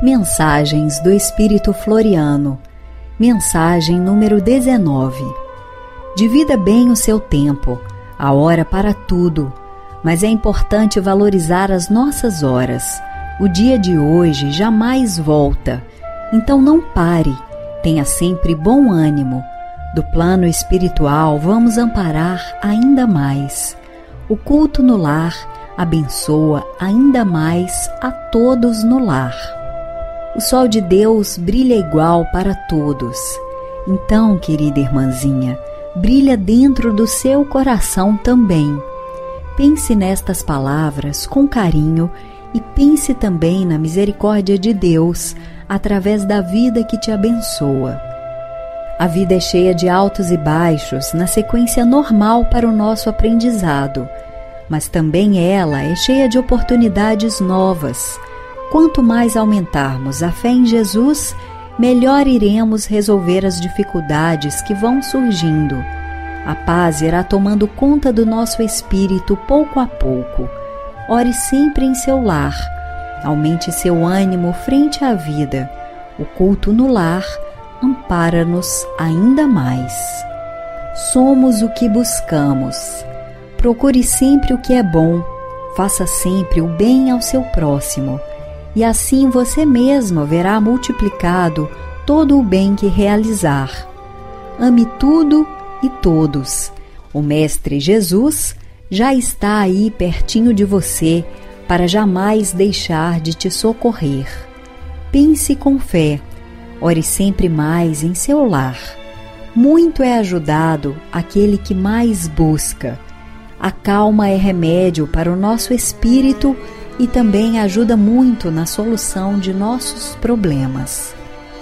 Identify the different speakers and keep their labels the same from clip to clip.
Speaker 1: Mensagens do Espírito Floriano. Mensagem número 19. Divida bem o seu tempo, há hora para tudo, mas é importante valorizar as nossas horas. O dia de hoje jamais volta, então não pare, tenha sempre bom ânimo. Do plano espiritual vamos amparar ainda mais. O culto no lar abençoa ainda mais a todos no lar. O sol de Deus brilha igual para todos. Então, querida irmãzinha, brilha dentro do seu coração também. Pense nestas palavras com carinho e pense também na misericórdia de Deus através da vida que te abençoa. A vida é cheia de altos e baixos na sequência normal para o nosso aprendizado, mas também ela é cheia de oportunidades novas. Quanto mais aumentarmos a fé em Jesus, melhor iremos resolver as dificuldades que vão surgindo. A paz irá tomando conta do nosso espírito pouco a pouco. Ore sempre em seu lar. Aumente seu ânimo frente à vida. O culto no lar ampara-nos ainda mais. Somos o que buscamos. Procure sempre o que é bom. Faça sempre o bem ao seu próximo. E assim você mesmo verá multiplicado todo o bem que realizar. Ame tudo e todos. O Mestre Jesus já está aí pertinho de você para jamais deixar de te socorrer. Pense com fé. Ore sempre mais em seu lar. Muito é ajudado aquele que mais busca. A calma é remédio para o nosso espírito e também ajuda muito na solução de nossos problemas.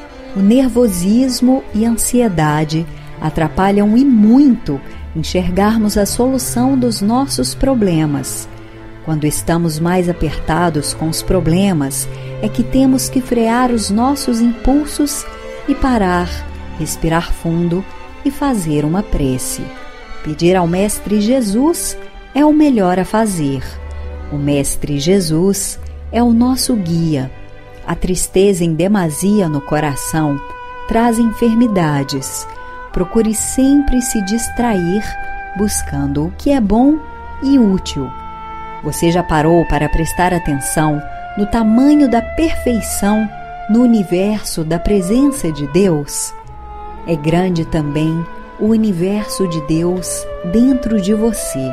Speaker 1: O nervosismo e a ansiedade atrapalham e muito enxergarmos a solução dos nossos problemas. Quando estamos mais apertados com os problemas, é que temos que frear os nossos impulsos e parar, respirar fundo e fazer uma prece. Pedir ao Mestre Jesus é o melhor a fazer. O Mestre Jesus é o nosso guia. A tristeza em demasia no coração traz enfermidades. Procure sempre se distrair, buscando o que é bom e útil. Você já parou para prestar atenção no tamanho da perfeição no universo da presença de Deus? É grande também o universo de Deus dentro de você.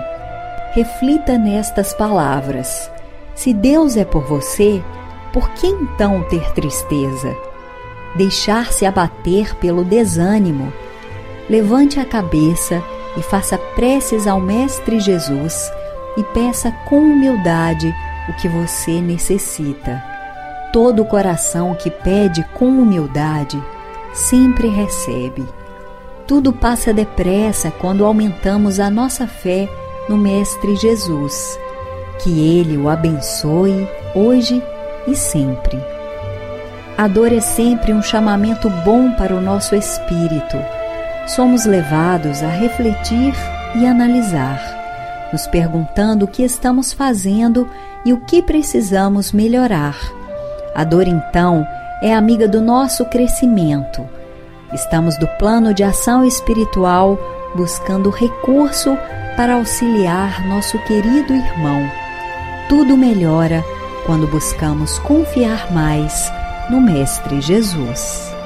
Speaker 1: Reflita nestas palavras. Se Deus é por você, por que então ter tristeza? Deixar-se abater pelo desânimo? Levante a cabeça e faça preces ao Mestre Jesus e peça com humildade o que você necessita. Todo coração que pede com humildade sempre recebe. Tudo passa depressa quando aumentamos a nossa fé no Mestre Jesus. Que Ele o abençoe hoje e sempre. A dor é sempre um chamamento bom para o nosso espírito. Somos levados a refletir e analisar, nos perguntando o que estamos fazendo e o que precisamos melhorar. A dor, então, é amiga do nosso crescimento. Estamos do plano de ação espiritual buscando recurso para auxiliar nosso querido irmão. Tudo melhora quando buscamos confiar mais no Mestre Jesus.